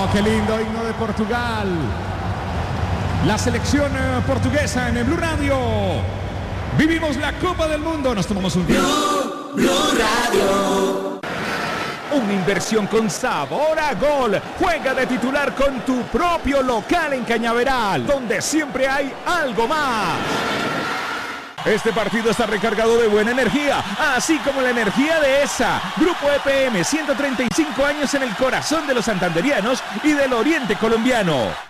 qué lindo himno de Portugal. La selección portuguesa en el Blue Radio. Vivimos la Copa del Mundo. Nos tomamos un día. Blue Radio. Una inversión con sabor a gol. Juega de titular con tu propio local en Cañaveral, donde siempre hay algo más. Este partido está recargado de buena energía, así como la energía de ESA. Grupo EPM, 135 años en el corazón de los santanderianos y del oriente colombiano.